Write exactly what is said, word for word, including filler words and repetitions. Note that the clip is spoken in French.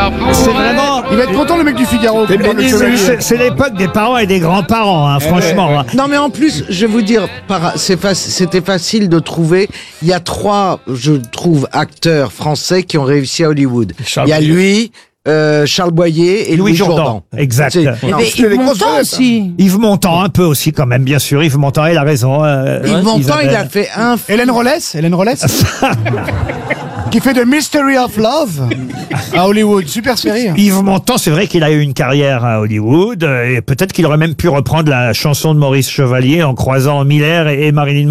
C'est vraiment... Il va être content le mec du Figaro. C'est- C'est c'est l'époque des parents et des grands-parents, hein, franchement. hein. Non mais en plus, je vais vous dire, par- c'est fac- c'était facile de trouver. Il y a trois, je trouve, acteurs français qui ont réussi à Hollywood. Charles Il y a Boyer. lui, euh, Charles Boyer et Louis Louis Jourdan. Jourdan. Exact. C'est- Mais non, Yves c'est- Montand aussi. Yves Montand, un peu aussi quand même, bien sûr. Yves Montand, il a raison. euh, Yves Montand, Isabelle. il a fait un film. Hélène Rollès, Hélène Rollès qui fait de Mystery of Love à Hollywood. Super série. Yves Montand, c'est vrai qu'il a eu une carrière à Hollywood, euh, et peut-être qu'il aurait même pu reprendre la chanson de Maurice Chevalier en croisant Miller et et Marilyn